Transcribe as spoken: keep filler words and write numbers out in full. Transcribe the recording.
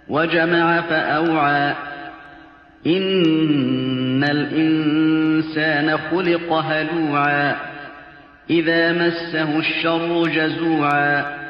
وجمع فأوعى إن الإنسان خلق هلوعا إذا مسه الشر جزوعا